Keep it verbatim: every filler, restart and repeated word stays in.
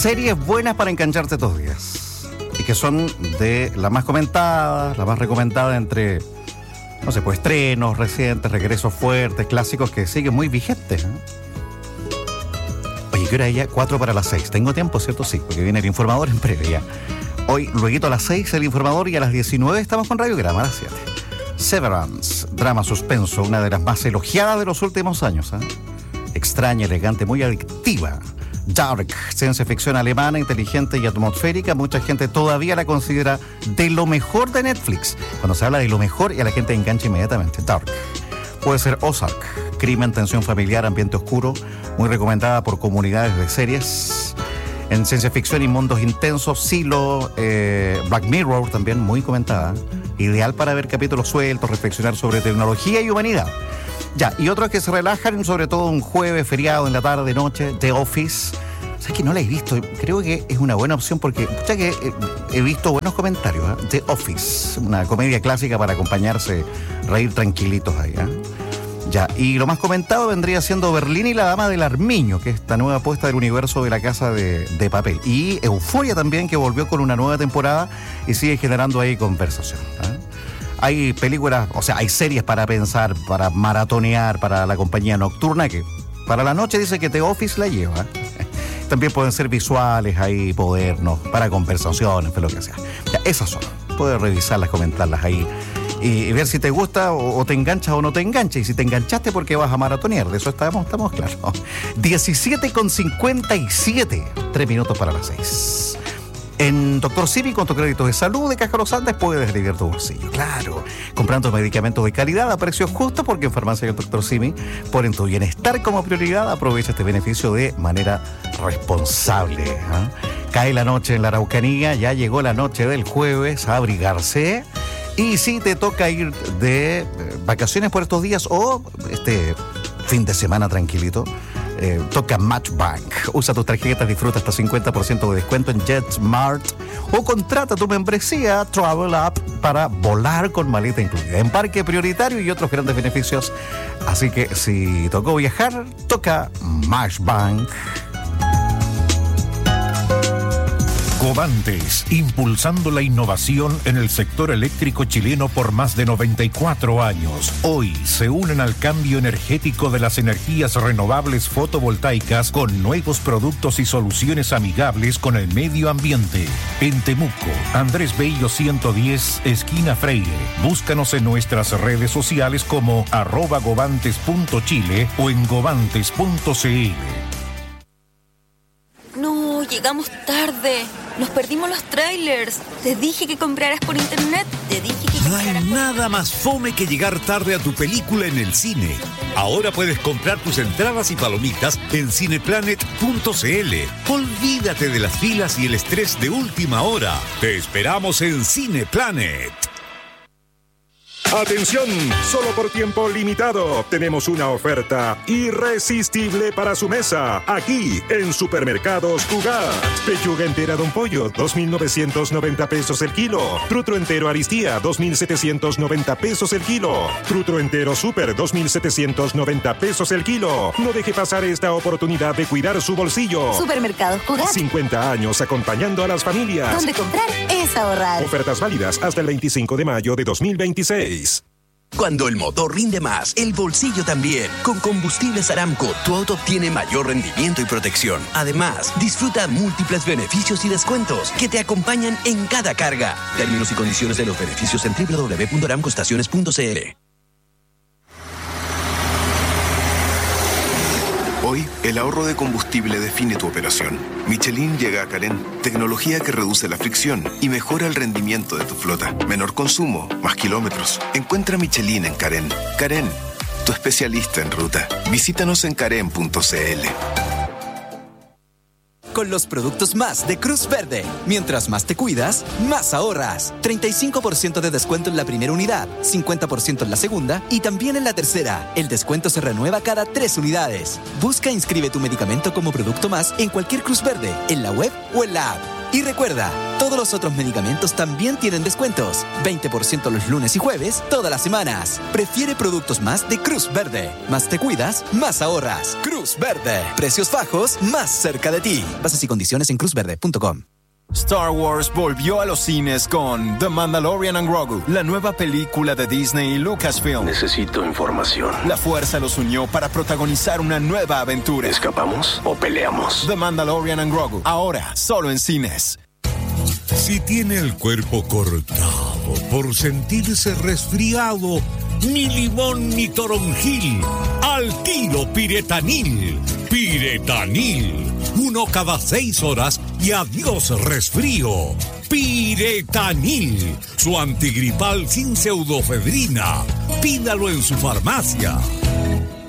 series buenas para engancharte estos días. Y que son de las más comentadas, las más recomendadas entre, no sé, pues estrenos recientes, regresos fuertes, clásicos que siguen muy vigentes, ¿eh? Oye, ¿qué hora es ya? Cuatro para las seis. ¿Tengo tiempo, cierto? Sí, porque viene el informador en breve ya. Hoy, luego a las seis, el informador, y a las diecinueve estamos con Radiograma, a las siete. Severance, drama suspenso, una de las más elogiadas de los últimos años, ¿eh? Extraña, elegante, muy adictiva. Dark, ciencia ficción alemana, inteligente y atmosférica. Mucha gente todavía la considera de lo mejor de Netflix. Cuando se habla de lo mejor, y a la gente engancha inmediatamente. Dark. Puede ser Ozark, crimen, tensión familiar, ambiente oscuro. Muy recomendada por comunidades de series. En ciencia ficción y mundos intensos, Silo, eh, Black Mirror también muy comentada. Ideal para ver capítulos sueltos, reflexionar sobre tecnología y humanidad. Ya, y otros que se relajan, sobre todo un jueves, feriado, en la tarde, noche, The Office. ¿Sabes que no la he visto? Creo que es una buena opción porque, ya que he, he visto buenos comentarios, ¿eh? The Office, una comedia clásica para acompañarse, reír tranquilitos ahí, ¿eh? Ya, y lo más comentado vendría siendo Berlín y la Dama del Armiño, que es esta nueva apuesta del universo de La Casa de, de Papel. Y Euforia también, que volvió con una nueva temporada y sigue generando ahí conversación, ¿eh? Hay películas, o sea, hay series para pensar, para maratonear, para la compañía nocturna, que para la noche dice que The Office la lleva, ¿eh? También pueden ser visuales, ahí, modernos, para conversaciones, lo que sea. Ya, esas son. Puedes revisarlas, comentarlas ahí y ver si te gusta o, o te enganchas o no te enganchas. Y si te enganchaste, porque vas a maratonear. De eso estamos, estamos claros. diecisiete con cincuenta y siete. Tres minutos para las seis. En Doctor Simi, con tu crédito de salud de Caja Los Andes, puedes aliviar tu bolsillo. Claro, comprando medicamentos de calidad a precios justos, porque en Farmacia del Doctor Simi ponen tu bienestar como prioridad. Aprovecha este beneficio de manera responsable, ¿eh? Cae la noche en la Araucanía, ya llegó la noche del jueves, a abrigarse. Y si te toca ir de eh, vacaciones por estos días o este fin de semana tranquilito, Eh, toca Matchbank. Usa tus tarjetas, disfruta hasta cincuenta por ciento de descuento en JetSmart o contrata tu membresía Travel App para volar con maleta incluida, embarque prioritario y otros grandes beneficios. Así que si tocó viajar, toca Matchbank. Covantes, impulsando la innovación en el sector eléctrico chileno por más de noventa y cuatro años. Hoy se unen al cambio energético de las energías renovables fotovoltaicas con nuevos productos y soluciones amigables con el medio ambiente. En Temuco, Andrés Bello ciento diez, esquina Freire. Búscanos en nuestras redes sociales como arroba govantes.chile o en govantes punto cl. No, llegamos tarde. Nos perdimos los trailers. Te dije que compraras por internet. Te dije que No compraras hay por... nada más fome que llegar tarde a tu película en el cine. Ahora puedes comprar tus entradas y palomitas en cineplanet punto cl. Olvídate de las filas y el estrés de última hora. Te esperamos en Cineplanet. Atención, solo por tiempo limitado tenemos una oferta irresistible para su mesa, aquí en Supermercados Cugat. Pechuga entera Don Pollo, dos mil novecientos noventa pesos el kilo. Trutro entero Aristía, dos mil setecientos noventa pesos el kilo. Trutro entero Super, dos mil setecientos noventa pesos el kilo. No deje pasar esta oportunidad de cuidar su bolsillo. Supermercados Cugat. cincuenta años acompañando a las familias. Donde comprar es ahorrar. Ofertas válidas hasta el veinticinco de mayo de dos mil veintiséis. Cuando el motor rinde más, el bolsillo también. Con Combustibles Aramco, tu auto obtiene mayor rendimiento y protección. Además, disfruta múltiples beneficios y descuentos que te acompañan en cada carga. Términos y condiciones de los beneficios en doble u doble u doble u punto aramco estaciones punto cl. Hoy, el ahorro de combustible define tu operación. Michelin llega a Carén. Tecnología que reduce la fricción y mejora el rendimiento de tu flota. Menor consumo, más kilómetros. Encuentra Michelin en Carén. Carén, tu especialista en ruta. Visítanos en carén punto cl. Con los productos más de Cruz Verde. Mientras más te cuidas, más ahorras. treinta y cinco por ciento de descuento en la primera unidad, cincuenta por ciento en la segunda y también en la tercera. El descuento se renueva cada tres unidades. Busca e inscribe tu medicamento como producto más en cualquier Cruz Verde, en la web o en la app. Y recuerda, todos los otros medicamentos también tienen descuentos. veinte por ciento los lunes y jueves, todas las semanas. Prefiere productos más de Cruz Verde. Más te cuidas, más ahorras. Cruz Verde. Precios bajos, más cerca de ti. Bases y condiciones en cruz verde punto com. Star Wars volvió a los cines con The Mandalorian and Grogu, la nueva película de Disney y Lucasfilm. Necesito información. La fuerza los unió para protagonizar una nueva aventura. ¿Escapamos o peleamos? The Mandalorian and Grogu, ahora solo en cines. Si tiene el cuerpo cortado por sentirse resfriado, ni limón ni toronjil, al tiro Piretanil. Piretanil, uno cada seis horas y adiós resfrío. Piretanil, su antigripal sin pseudofedrina. Pídalo en su farmacia.